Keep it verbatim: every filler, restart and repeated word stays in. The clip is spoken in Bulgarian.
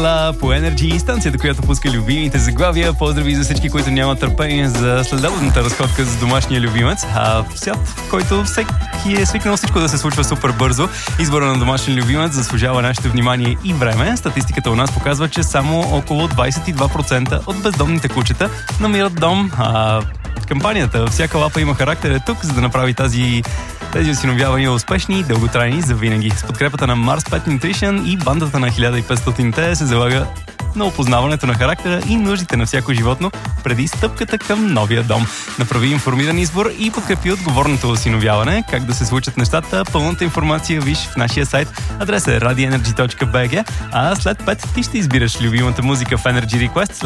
Ла по Energy, станцията, която пуска любимите заглавия. Поздрави за всички, които нямат търпение за следобедната разходка с домашния любимец. А в свят, в който всеки е свикнал всичко да се случва супер бързо, избора на домашен любимец заслужава нашето внимание и време. Статистиката у нас показва, че само около двадесет и два процента от бездомните кучета намират дом. А кампанията "Всяка лапа има характер" е тук, за да направи тази тези осиновявания успешни и дълготрайни за винаги. С подкрепата на Mars Pet Nutrition и бандата на хиляда и петстотин-те се залага на опознаването на характера и нуждите на всяко животно преди стъпката към новия дом. Направи информиран избор и подкрепи отговорното осиновяване. Как да се случат нещата? Пълната информация виж в нашия сайт. Адресът е радио енерджи точка би джи, а след пет ти ще избираш любимата музика в Energy Request.